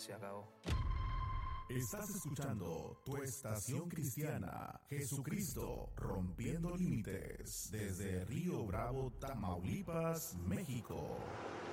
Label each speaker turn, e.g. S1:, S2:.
S1: se acabó.
S2: Estás escuchando tu estación cristiana, Jesucristo Rompiendo Límites, desde Río Bravo, Tamaulipas, México.